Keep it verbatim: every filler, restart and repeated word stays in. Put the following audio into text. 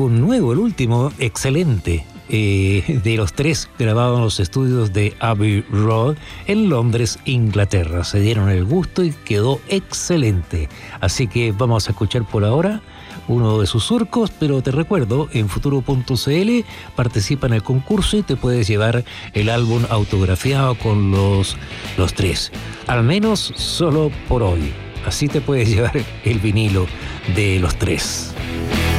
Un nuevo, el último, excelente, eh, de los tres grabados en los estudios de Abbey Road en Londres, Inglaterra. Se dieron el gusto y quedó excelente. Así que vamos a escuchar por ahora uno de sus surcos, pero te recuerdo, en futuro punto c l participa en el concurso y te puedes llevar el álbum autografiado con los, los tres. Al menos solo por hoy. Así te puedes llevar el vinilo de los tres.